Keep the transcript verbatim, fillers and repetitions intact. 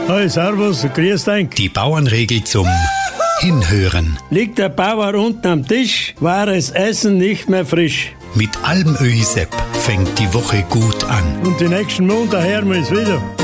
Hi, servus, grüß dich. Die Bauernregel zum Hinhören. Liegt der Bauer unten am Tisch, war das Essen nicht mehr frisch. Mit Almöhi Sepp fängt die Woche gut an. Und die nächsten Monate hören wir es wieder.